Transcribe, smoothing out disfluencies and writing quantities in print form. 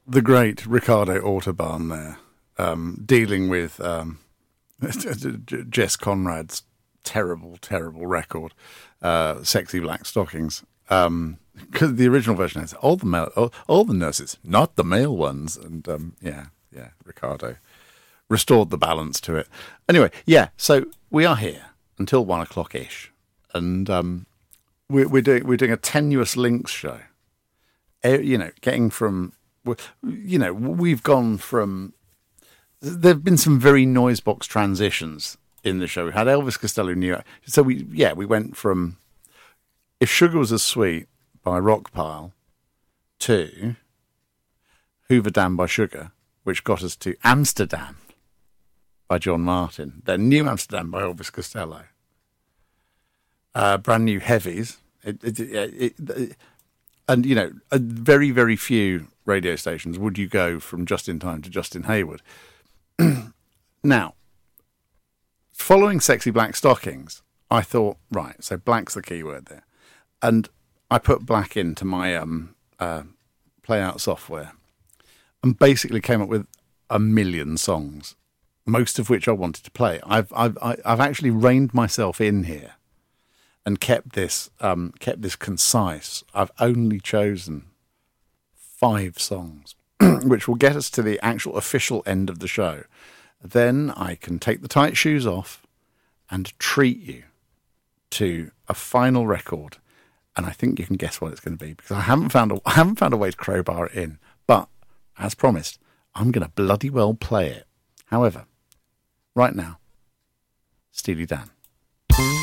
the great Ricardo Autobahn there, dealing with Jess Conrad's terrible, terrible record, Sexy Black Stockings. Because the original version has all the nurses, not the male ones. And Ricardo restored the balance to it. Anyway, so we are here until 1 o'clock ish. And we're doing a tenuous links show. Getting from, we've gone from, there have been some very noise box transitions in the show. We had Elvis Costello, New York. So we went from If Sugar Was as Sweet by Rockpile to Hoover Dam by Sugar, which got us to Amsterdam by John Martin, then New Amsterdam by Elvis Costello, brand new heavies, and very, very few radio stations would you go from Just in Time to Justin Hayward. Now, following Sexy Black Stockings, I thought, right, so black's the key word there. And I put black into my play-out software and basically came up with a million songs, most of which I wanted to play. I've actually reined myself in here and kept this concise. I've only chosen 5 songs, which will get us to the actual official end of the show. Then I can take the tight shoes off and treat you to a final record. And I think you can guess what it's going to be, because I haven't found a way to crowbar it in. But as promised, I'm going to bloody well play it. However, right now, Steely Dan.